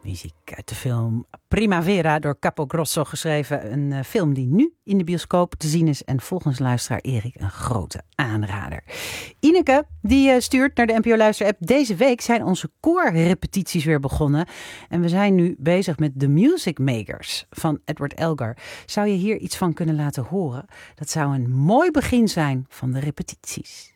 Muziek uit de film Primavera door Capogrosso geschreven. Een film die nu in de bioscoop te zien is. En volgens luisteraar Erik een grote aanrader. Ineke die stuurt naar de NPO Luister-app. Deze week zijn onze koorrepetities weer begonnen. En we zijn nu bezig met The Music Makers van Edward Elgar. Zou je hier iets van kunnen laten horen? Dat zou een mooi begin zijn van de repetities.